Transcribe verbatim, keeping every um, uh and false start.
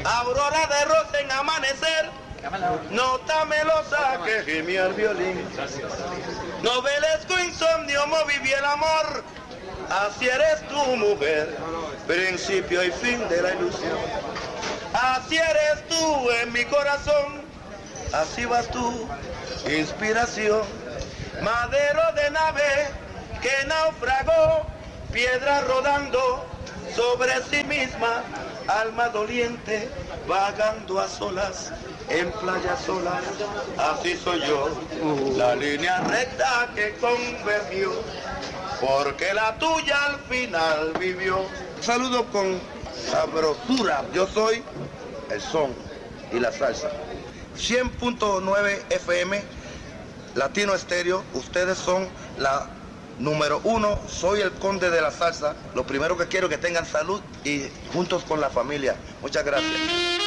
aurora de rosa en amanecer, nota melosa que gimía el violín. Novelesco insomnio moviví el amor, así eres tú, mujer, principio y fin de la ilusión. Así eres tú en mi corazón, así vas tú, inspiración. Madero de nave que naufragó, piedra rodando sobre sí misma, alma doliente, vagando a solas, en playas solas, así soy yo, la línea recta que convergió, porque la tuya al final vivió. Saludo con sabrosura, yo soy el son y la salsa. cien punto nueve F M, Latino Estéreo, ustedes son la número uno, soy el conde de la salsa. Lo primero que quiero es que tengan salud y juntos con la familia. Muchas gracias.